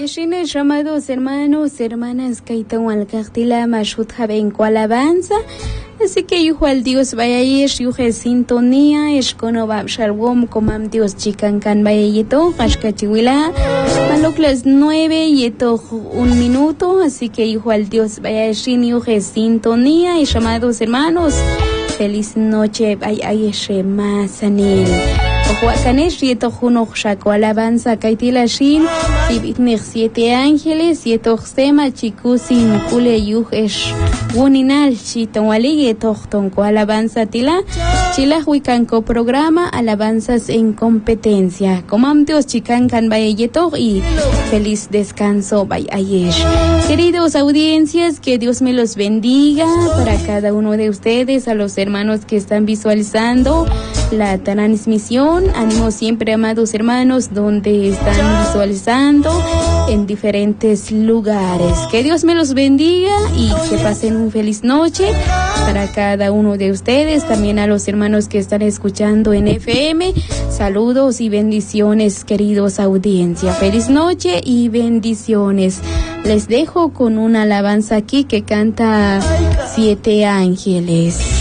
Shines, amados hermanos, hermanas, Kaitan Alcactila, Mashut Jabenco alabanza. Así que hijo al Dios vaya yesh, yuje sintonía, escono bab shalom, comam Dios chican can vaya yeto, ashkachiwila, maloclas 9 yeto 1 minuto, así que hijo al Dios vaya shin, yuje sintonía, y amados hermanos, feliz noche, vaya yesh más anil. Ojuacanesh yeto juno shako alabanza kaitila shin, sibitnech 7 ángeles, yeto xema chikusin kule yujesh wuninal chitonwali yeto tonko alabanza tila, chila huicanco programa alabanzas en competencia. Comam Dios chicancan vaya yeto y feliz descanso vaya ayesh. Queridos audiencias, que Dios me los bendiga para cada uno de ustedes, a los hermanos que están visualizando la transmisión. Ánimo siempre, amados hermanos, donde están visualizando en diferentes lugares. Que Dios me los bendiga y que pasen una feliz noche para cada uno de ustedes. También a los hermanos que están escuchando en FM, saludos y bendiciones, queridos audiencia. Feliz noche y bendiciones. Les dejo con una alabanza aquí que canta 7 ángeles.